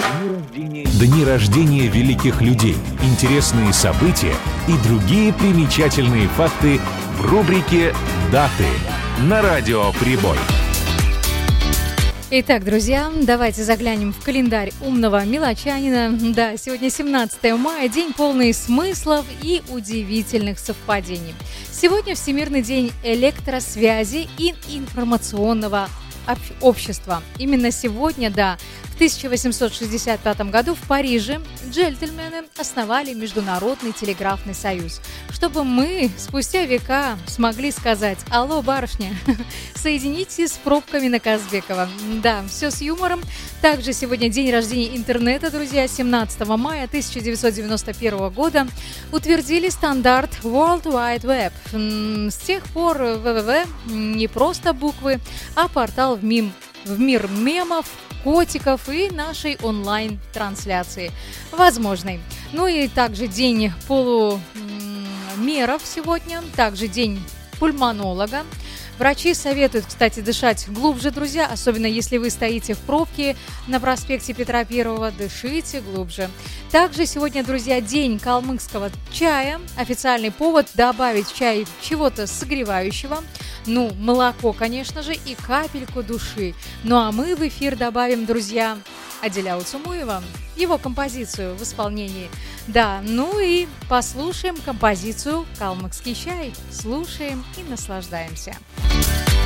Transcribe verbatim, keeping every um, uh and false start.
Дни рождения великих людей, интересные события и другие примечательные факты в рубрике «Даты» на Радио Прибой. Итак, друзья, давайте заглянем в календарь умного мелочанина. Да, сегодня семнадцатое мая, день полный смыслов и удивительных совпадений. Сегодня Всемирный день электросвязи и информационного общества. Именно сегодня, да, в тысяча восемьсот шестьдесят пятом году в Париже джентльмены основали Международный телеграфный союз, чтобы мы спустя века смогли сказать: «Алло, барышня, соедините с пробками на Казбекова». Да, все с юмором. Также сегодня день рождения интернета, друзья. семнадцатого мая тысяча девятьсот девяносто первого года утвердили стандарт World Wide Web. С тех пор вэ вэ вэ не просто буквы, а портал в, мим, в мир мемов, котиков и нашей онлайн-трансляции возможной. Ну и также день полумеров сегодня, также день пульмонолога. Врачи советуют, кстати, дышать глубже, друзья, особенно если вы стоите в пробке на проспекте Петра Первого, дышите глубже. Также сегодня, друзья, день калмыцкого чая. Официальный повод добавить в чай чего-то согревающего. Ну, молоко, конечно же, и капельку души. Ну а мы в эфир добавим, друзья, Аделя Уцумуева, его композицию в исполнении. Да, ну и послушаем композицию «Калмыцкий чай». Слушаем и наслаждаемся.